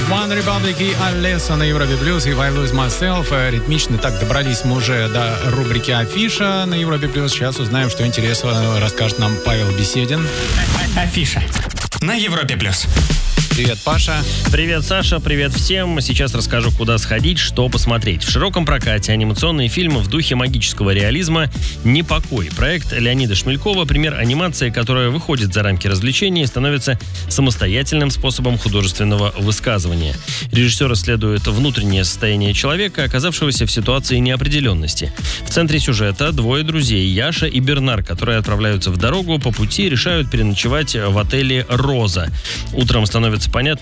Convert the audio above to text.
One Republic и Алеса на Европе Плюс и I Lose Myself. Ритмично так добрались мы уже до рубрики «Афиша» на Европе Плюс. Сейчас узнаем, что интересного расскажет нам Павел Беседин. Афиша на Европе Плюс. Привет, Паша. Привет, Саша, привет всем. Сейчас расскажу, куда сходить, что посмотреть. В широком прокате анимационные фильмы в духе магического реализма «Непокой». Проект Леонида Шмелькова – пример анимации, которая выходит за рамки развлечений и становится самостоятельным способом художественного высказывания. Режиссер исследует внутреннее состояние человека, оказавшегося в ситуации неопределенности. В центре сюжета двое друзей – Яша и Бернар, которые отправляются в дорогу, по пути решают переночевать в отеле «Роза». Утром становится понятно,